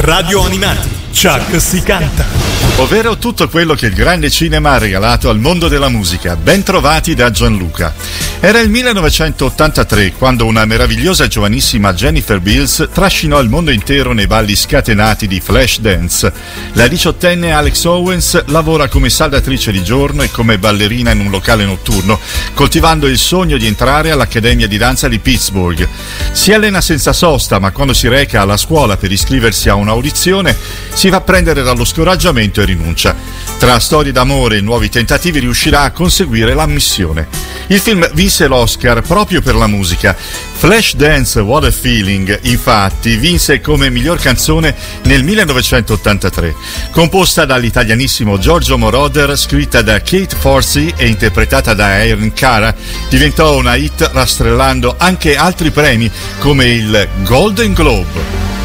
Radio Animati, Chuck si canta. Ovvero tutto quello che il grande cinema ha regalato al mondo della musica. Ben trovati da Gianluca. Era il 1983 quando una meravigliosa giovanissima Jennifer Beals trascinò il mondo intero nei balli scatenati di Flashdance. La 18enne Alex Owens lavora come saldatrice di giorno e come ballerina in un locale notturno, coltivando il sogno di entrare all'Accademia di danza di Pittsburgh. Si allena senza sosta, ma quando si reca alla scuola per iscriversi a un'audizione si fa prendere dallo scoraggiamento e rinuncia. Tra storie d'amore e nuovi tentativi riuscirà a conseguire l'ammissione. Il film vinse l'Oscar proprio per la musica. Flashdance What a Feeling, infatti, vinse come miglior canzone nel 1983. Composta dall'italianissimo Giorgio Moroder, scritta da Kate Forsey e interpretata da Erin Cara, diventò una hit rastrellando anche altri premi come il Golden Globe.